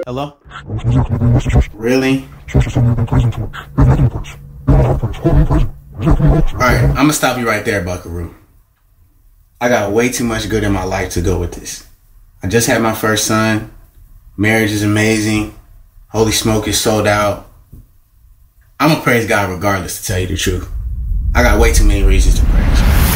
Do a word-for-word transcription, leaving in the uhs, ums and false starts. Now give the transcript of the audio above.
Hello? Really? Alright, I'm gonna stop you right there, Buckaroo. I got way too much good in my life to go with this. I just had my first son. Marriage is amazing. Holy Smoke is sold out. I'm gonna praise God regardless, to tell you the truth. I got way too many reasons to praise God.